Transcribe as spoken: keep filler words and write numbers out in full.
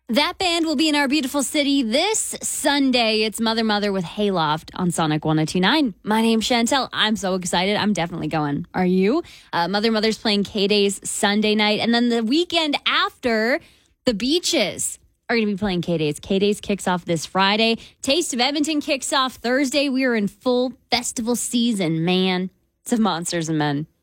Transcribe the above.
That band will be in our beautiful city this Sunday. It's Mother Mother with Hayloft on Sonic one oh two point nine. My name's Chantel. I'm so excited. I'm definitely going. Are you? Uh, Mother Mother's playing K-Days Sunday night. And then the weekend after, the Beaches are going to be playing K-Days. K-Days kicks off this Friday. Taste of Edmonton kicks off Thursday. We are in full festival season, man. It's of Monsters and Men.